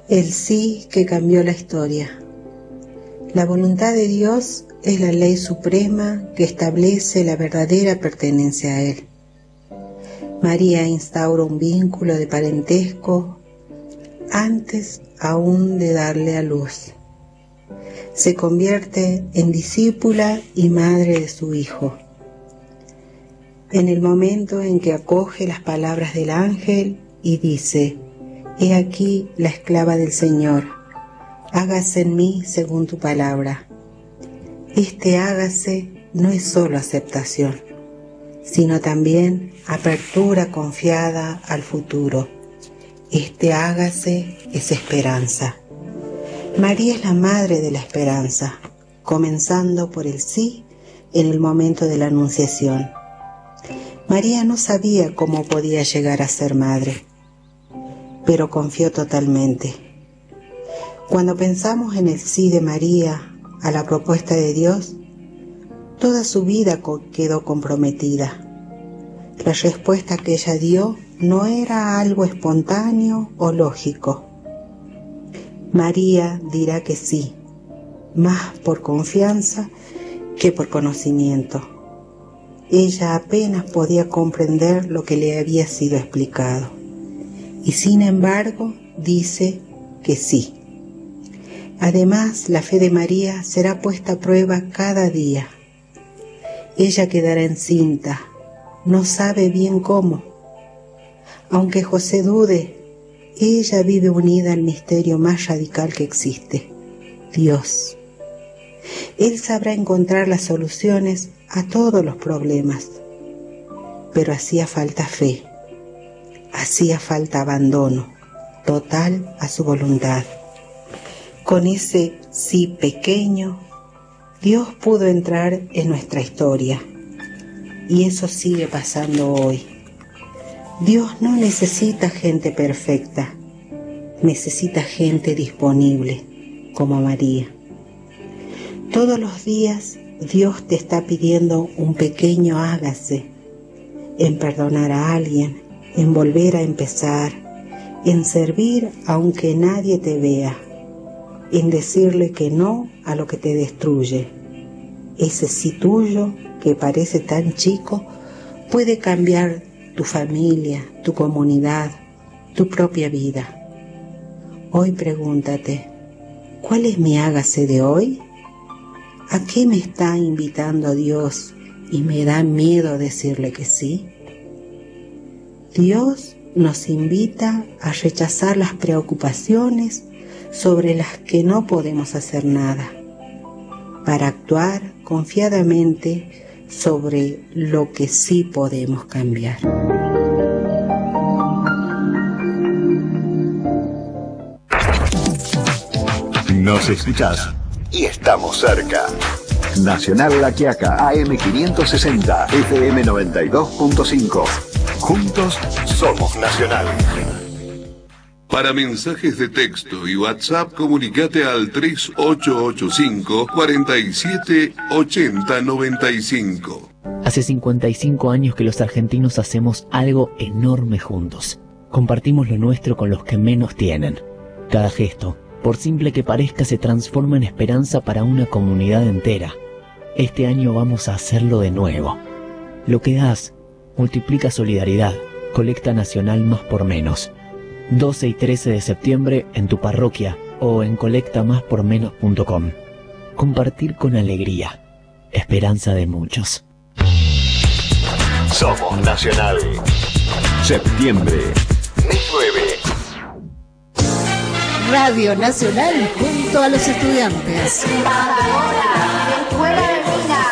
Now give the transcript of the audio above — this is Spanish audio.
El sí que cambió la historia. La voluntad de Dios es la ley suprema que establece la verdadera pertenencia a Él. María instaura un vínculo de parentesco antes aún de darle a luz. Se convierte en discípula y madre de su hijo. En el momento en que acoge las palabras del ángel y dice: «He aquí la esclava del Señor, hágase en mí según tu palabra». Este hágase no es solo aceptación, sino también apertura confiada al futuro. Este hágase es esperanza. María es la madre de la esperanza, comenzando por el sí en el momento de la anunciación. María no sabía cómo podía llegar a ser madre, pero confió totalmente. Cuando pensamos en el sí de María a la propuesta de Dios, toda su vida quedó comprometida. La respuesta que ella dio no era algo espontáneo o lógico. María dirá que sí, más por confianza que por conocimiento. Ella apenas podía comprender lo que le había sido explicado, y sin embargo dice que sí. Además, la fe de María será puesta a prueba cada día. Ella quedará encinta, no sabe bien cómo. Aunque José dude, ella vive unida al misterio más radical que existe, Dios. Él sabrá encontrar las soluciones a todos los problemas, pero hacía falta fe, hacía falta abandono total a su voluntad. Con ese sí pequeño, Dios pudo entrar en nuestra historia, y eso sigue pasando hoy. Dios no necesita gente perfecta, necesita gente disponible, como María. Todos los días Dios te está pidiendo un pequeño hágase, en perdonar a alguien, en volver a empezar, en servir aunque nadie te vea, en decirle que no a lo que te destruye. Ese sí tuyo, que parece tan chico, puede cambiar tu familia, tu comunidad, tu propia vida. Hoy pregúntate, ¿cuál es mi hágase de hoy? ¿A qué me está invitando Dios y me da miedo decirle que sí? Dios nos invita a rechazar las preocupaciones sobre las que no podemos hacer nada, para actuar confiadamente sobre lo que sí podemos cambiar. Nos escuchás y estamos cerca. Nacional La Quiaca, AM 560, FM 92.5. Juntos somos Nacional. Para mensajes de texto y WhatsApp, comunicate al 3885 47 80 95. Hace 55 años que los argentinos hacemos algo enorme juntos. Compartimos lo nuestro con los que menos tienen. Cada gesto, por simple que parezca, se transforma en esperanza para una comunidad entera. Este año vamos a hacerlo de nuevo. Lo que das multiplica solidaridad. Colecta nacional Más por Menos. 12 y 13 de septiembre en tu parroquia o en colectamáspormenos.com. Compartir con alegría. Esperanza de muchos. Somos Nacional. Septiembre. Mes 9. Radio Nacional junto a los estudiantes. Escuela de